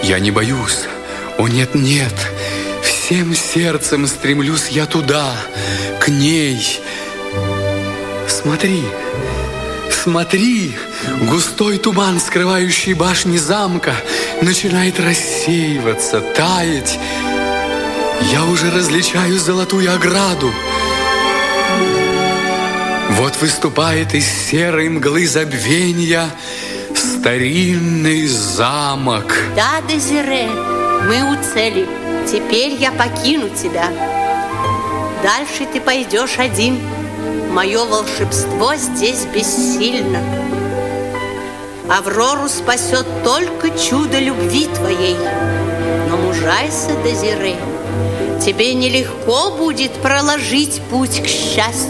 Я не боюсь. О, нет, нет. Всем сердцем стремлюсь я туда, к ней. Смотри, смотри, густой туман, скрывающий башни замка, начинает рассеиваться, таять. Я уже различаю золотую ограду. Вот выступает из серой мглы забвенья старинный замок. Да, Дезире, мы у цели. Теперь я покину тебя. Дальше ты пойдешь один. Мое волшебство здесь бессильно. Аврору спасет только чудо любви твоей. Но мужайся, Дезире, тебе нелегко будет проложить путь к счастью.